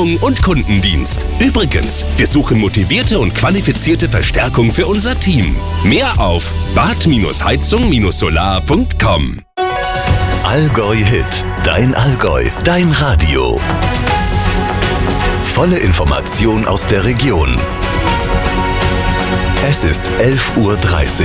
Wartung und Kundendienst. Übrigens, wir suchen motivierte und qualifizierte Verstärkung für unser Team. Mehr auf bad-heizung-solar.com. Allgäu Hit, dein Allgäu, dein Radio. Volle Information aus der Region. Es ist 11:30 Uhr.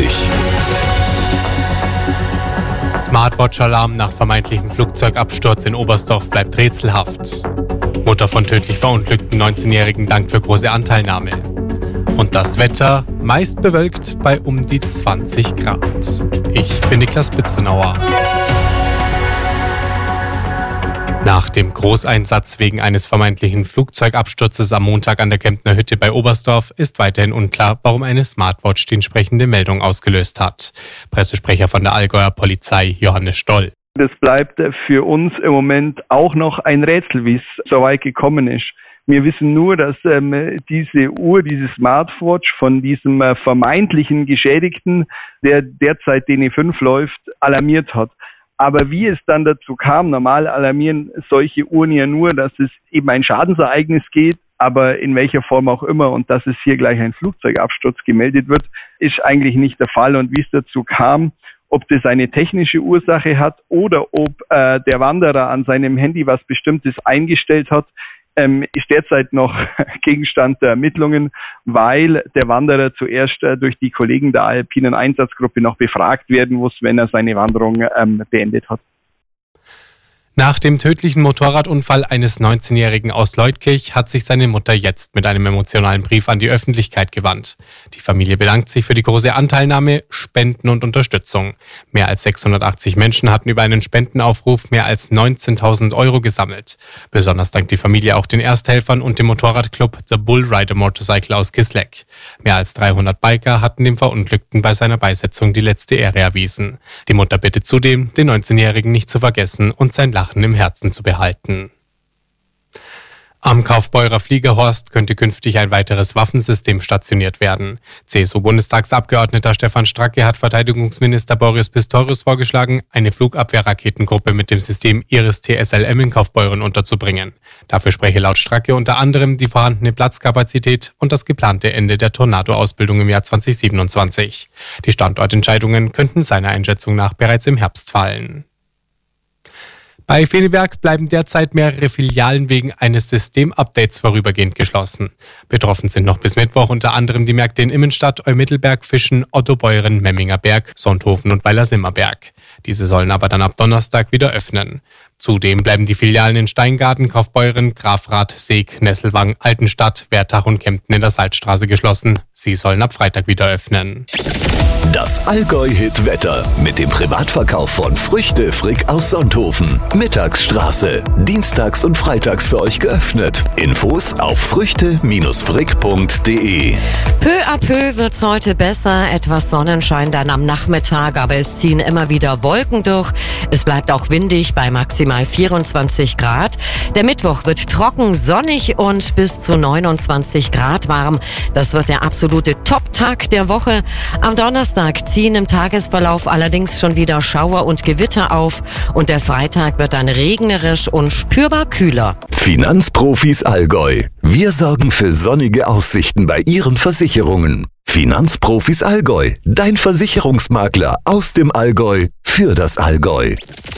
Smartwatch-Alarm nach vermeintlichem Flugzeugabsturz in Oberstdorf bleibt rätselhaft. Mutter von tödlich verunglückten 19-Jährigen dankt für große Anteilnahme. Und das Wetter meist bewölkt bei um die 20 Grad. Ich bin Niklas Bitzenauer. Nach dem Großeinsatz wegen eines vermeintlichen Flugzeugabsturzes am Montag an der Kemptner Hütte bei Oberstdorf ist weiterhin unklar, warum eine Smartwatch die entsprechende Meldung ausgelöst hat. Pressesprecher von der Allgäuer Polizei, Johannes Stoll. Das bleibt für uns im Moment auch noch ein Rätsel, wie es so weit gekommen ist. Wir wissen nur, dass diese Uhr, diese Smartwatch von diesem vermeintlichen Geschädigten, der derzeit DN5 läuft, alarmiert hat. Aber wie es dann dazu kam, normal alarmieren solche Uhren ja nur, dass es eben ein Schadensereignis geht, aber in welcher Form auch immer, und dass es hier gleich ein Flugzeugabsturz gemeldet wird, ist eigentlich nicht der Fall. Und wie es dazu kam, ob das eine technische Ursache hat oder ob der Wanderer an seinem Handy was Bestimmtes eingestellt hat, ist derzeit noch Gegenstand der Ermittlungen, weil der Wanderer zuerst durch die Kollegen der Alpinen Einsatzgruppe noch befragt werden muss, wenn er seine Wanderung beendet hat. Nach dem tödlichen Motorradunfall eines 19-Jährigen aus Leutkirch hat sich seine Mutter jetzt mit einem emotionalen Brief an die Öffentlichkeit gewandt. Die Familie bedankt sich für die große Anteilnahme, Spenden und Unterstützung. Mehr als 680 Menschen hatten über einen Spendenaufruf mehr als 19.000 Euro gesammelt. Besonders dankt die Familie auch den Ersthelfern und dem Motorradclub The Bull Rider Motorcycle aus Kisleck. Mehr als 300 Biker hatten dem Verunglückten bei seiner Beisetzung die letzte Ehre erwiesen. Die Mutter bittet zudem, den 19-Jährigen nicht zu vergessen und sein Lachen im Herzen zu behalten. Am Kaufbeurer Fliegerhorst könnte künftig ein weiteres Waffensystem stationiert werden. CSU-Bundestagsabgeordneter Stefan Stracke hat Verteidigungsminister Boris Pistorius vorgeschlagen, eine Flugabwehrraketengruppe mit dem System Iris-T-SLM in Kaufbeuren unterzubringen. Dafür spreche laut Stracke unter anderem die vorhandene Platzkapazität und das geplante Ende der Tornado-Ausbildung im Jahr 2027. Die Standortentscheidungen könnten seiner Einschätzung nach bereits im Herbst fallen. Bei Feneberg bleiben derzeit mehrere Filialen wegen eines Systemupdates vorübergehend geschlossen. Betroffen sind noch bis Mittwoch unter anderem die Märkte in Immenstadt, Eumittelberg, Fischen, Ottobeuren, Memmingerberg, Sonthofen und Weilersimmerberg. Diese sollen aber dann ab Donnerstag wieder öffnen. Zudem bleiben die Filialen in Steingarten, Kaufbeuren, Grafrath, Seeg, Nesselwang, Altenstadt, Wertach und Kempten in der Salzstraße geschlossen. Sie sollen ab Freitag wieder öffnen. Das Allgäu-Hit-Wetter mit dem Privatverkauf von Früchte Frick aus Sonthofen. Mittagsstraße. Dienstags und freitags für euch geöffnet. Infos auf früchte-frick.de. Peu à peu wird's heute besser. Etwas Sonnenschein dann am Nachmittag, aber es ziehen immer wieder Wolken durch. Es bleibt auch windig bei maximal 24 Grad. Der Mittwoch wird trocken, sonnig und bis zu 29 Grad warm. Das wird der absolute Top-Tag der Woche. Am Donnerstag ziehen im Tagesverlauf allerdings schon wieder Schauer und Gewitter auf und der Freitag wird dann regnerisch und spürbar kühler. Finanzprofis Allgäu. Wir sorgen für sonnige Aussichten bei Ihren Versicherungen. Finanzprofis Allgäu. Dein Versicherungsmakler aus dem Allgäu für das Allgäu.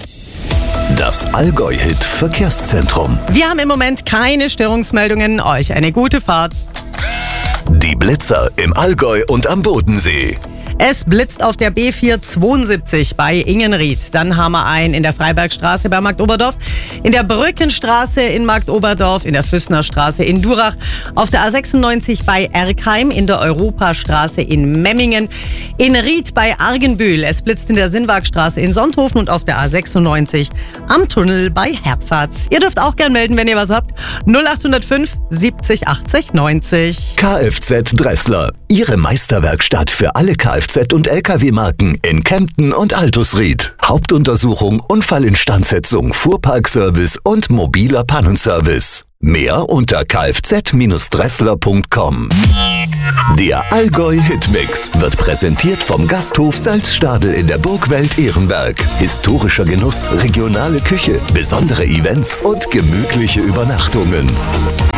Das Allgäu-Hit Verkehrszentrum. Wir haben im Moment keine Störungsmeldungen. Euch eine gute Fahrt. Die Blitzer im Allgäu und am Bodensee. Es blitzt auf der B472 bei Ingenried. Dann haben wir einen in der Freibergstraße bei Marktoberdorf, in der Brückenstraße in Marktoberdorf, in der Füssnerstraße in Durach, auf der A96 bei Erkheim, in der Europastraße in Memmingen, in Ried bei Argenbühl. Es blitzt in der Sinnwagstraße in Sonthofen und auf der A96 am Tunnel bei Herpfatz. Ihr dürft auch gern melden, wenn ihr was habt. 0805 70 80 90. Kfz Dressler. Ihre Meisterwerkstatt für alle Kfz und Lkw-Marken in Kempten und Altusried. Hauptuntersuchung, Unfallinstandsetzung, Fuhrparkservice und mobiler Pannenservice. Mehr unter kfz-dressler.com. Der Allgäu-Hitmix wird präsentiert vom Gasthof Salzstadel in der Burgwelt Ehrenberg. Historischer Genuss, regionale Küche, besondere Events und gemütliche Übernachtungen.